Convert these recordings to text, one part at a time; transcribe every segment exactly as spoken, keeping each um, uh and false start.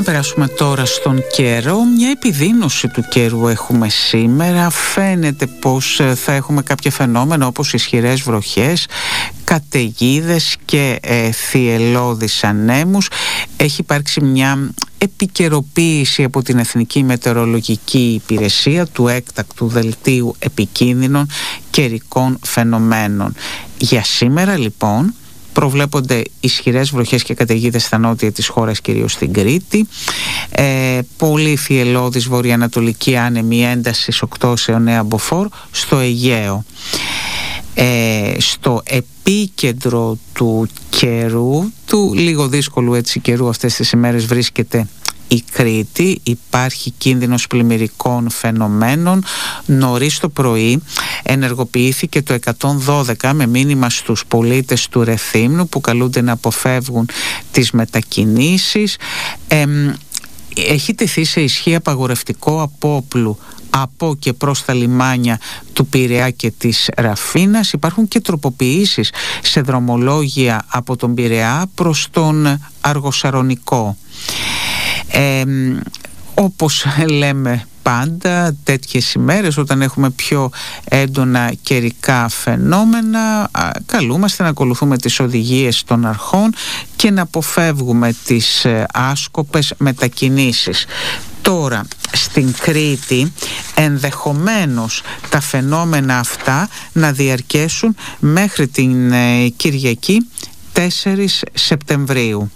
περάσουμε τώρα στον καιρό. Μια επιδείνωση του καιρού έχουμε σήμερα. Φαίνεται πως θα έχουμε κάποια φαινόμενα όπως ισχυρές βροχές, καταιγίδες και ε, θυελλώδεις ανέμους. Έχει υπάρξει μια επικαιροποίηση από την Εθνική Μετεωρολογική Υπηρεσία του έκτακτου δελτίου επικίνδυνων καιρικών φαινομένων. Για σήμερα λοιπόν προβλέπονται ισχυρές βροχές και καταιγίδες στα νότια της χώρας, κυρίως στην Κρήτη. Ε, πολύ θυελλώδης βορειοανατολική άνεμη έντασης οκτώ έως εννέα μποφόρ στο Αιγαίο. Ε, στο επίκεντρο του καιρού, του λίγο δύσκολου έτσι καιρού αυτές τις ημέρες, βρίσκεται η Κρήτη. Υπάρχει κίνδυνος πλημμυρικών φαινομένων. Νωρίς το πρωί ενεργοποιήθηκε το εκατόν δώδεκα με μήνυμα στους πολίτες του Ρεθύμνου που καλούνται να αποφεύγουν τις μετακινήσεις. Ε, έχει τεθεί σε ισχύ απαγορευτικό απόπλου από και προς τα λιμάνια του Πειραιά και της Ραφίνας. Υπάρχουν και τροποποιήσεις σε δρομολόγια από τον Πειραιά προς τον Αργοσαρονικό. Ε, όπως λέμε πάντα τέτοιες ημέρες, όταν έχουμε πιο έντονα καιρικά φαινόμενα, καλούμαστε να ακολουθούμε τις οδηγίες των αρχών και να αποφεύγουμε τις άσκοπες μετακινήσεις. Τώρα στην Κρήτη ενδεχομένως τα φαινόμενα αυτά να διαρκέσουν μέχρι την Κυριακή τέσσερις Σεπτεμβρίου.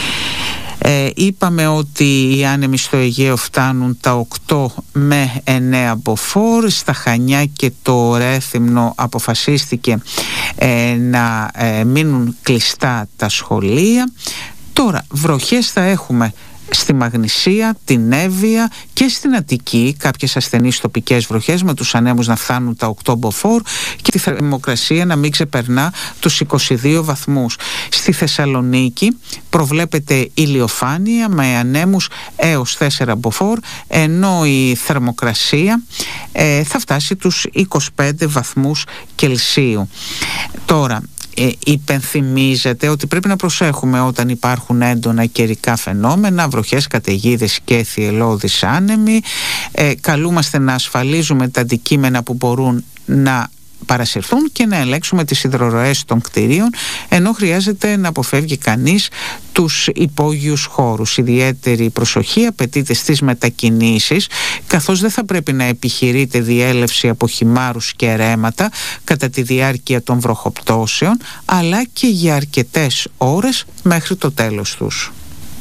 Ε, είπαμε ότι οι άνεμοι στο Αιγαίο φτάνουν τα οκτώ με εννέα μποφόρ. Στα Χανιά και το Ρέθυμνο αποφασίστηκε ε, να ε, μείνουν κλειστά τα σχολεία. Τώρα βροχές θα έχουμε στη Μαγνησία, την Εύβοια και στην Αττική, κάποιες ασθενείς τοπικές βροχές με τους ανέμους να φτάνουν τα οκτώ μποφόρ και τη θερμοκρασία να μην ξεπερνά τους είκοσι δύο βαθμούς. Στη Θεσσαλονίκη προβλέπεται ηλιοφάνεια με ανέμους έως τέσσερα μποφόρ, ενώ η θερμοκρασία ε, θα φτάσει τους είκοσι πέντε βαθμούς Κελσίου. Τώρα Ε, υπενθυμίζεται ότι πρέπει να προσέχουμε όταν υπάρχουν έντονα καιρικά φαινόμενα, βροχές, καταιγίδες και θυελλώδεις άνεμοι. Ε, καλούμαστε να ασφαλίζουμε τα αντικείμενα που μπορούν να παρασυρθούν και να ελέγξουμε τις υδροροές των κτηρίων, ενώ χρειάζεται να αποφεύγει κανείς τους υπόγειους χώρους. Ιδιαίτερη προσοχή απαιτείται στις μετακινήσεις, καθώς δεν θα πρέπει να επιχειρείται διέλευση από χυμάρους και ρέματα κατά τη διάρκεια των βροχοπτώσεων, αλλά και για αρκετές ώρες μέχρι το τέλος τους.